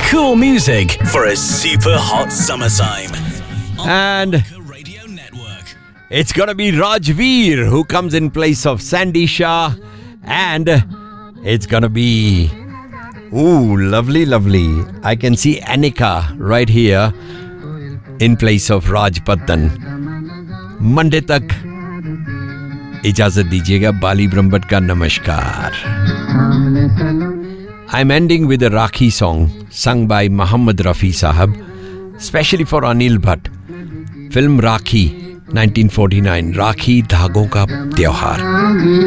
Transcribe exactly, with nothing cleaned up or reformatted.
Cool music for a super hot summertime. And Radio Network. it's gonna be Rajveer who comes in place of Sandy Shah. And it's gonna be... Ooh, lovely, lovely. I can see Anika right here in place of Raj Pattan. Monday tak इजाजत दीजिएगा बाली ब्रह्मभट्ट का नमस्कार. I'm ending with a Rakhi song sung by Muhammad Rafi Sahab, specially for Anil Bhatt. Film Rakhi, nineteen forty-nine. Rakhi धागों का त्योहार.